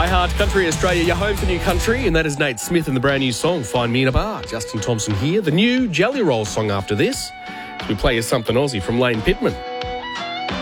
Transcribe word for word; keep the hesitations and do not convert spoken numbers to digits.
Hi, Heart Country Australia, your home for new country, and that is Nate Smith and the brand new song, Find Me in a Bar. Justin Thompson here, the new Jelly Roll song after this. We play you something Aussie from Lane Pittman.